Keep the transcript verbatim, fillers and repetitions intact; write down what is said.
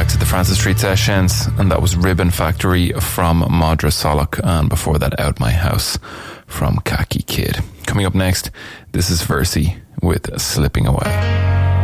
back to the Francis Street Sessions, and that was Ribbon Factory from Madra Solok, and before that, Out My House from Khaki Kid. Coming up next, this is Versi with Slipping Away.